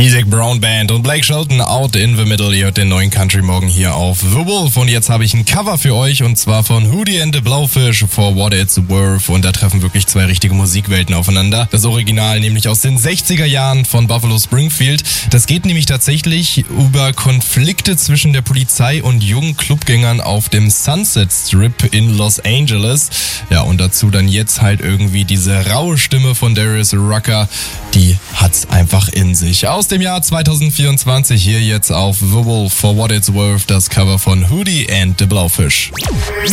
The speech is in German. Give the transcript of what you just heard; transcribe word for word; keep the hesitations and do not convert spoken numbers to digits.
Die Zac Brown Band und Blake Shelton, Out in the Middle. Ihr hört den neuen Country Morgen hier auf The Wolf. Und jetzt habe ich ein Cover für euch, und zwar von Hootie and the Blowfish, For What It's Worth. Und da treffen wirklich zwei richtige Musikwelten aufeinander. Das Original nämlich aus den sechziger Jahren von Buffalo Springfield. Das geht nämlich tatsächlich über Konflikte zwischen der Polizei und jungen Clubgängern auf dem Sunset Strip in Los Angeles. Ja, und dazu dann jetzt halt irgendwie diese raue Stimme von Darius Rucker. Die hat's einfach in sich. Aus dem Jahr zweitausendvierundzwanzig hier jetzt auf The Wolf, For What It's Worth, das Cover von Hootie and the Blowfish.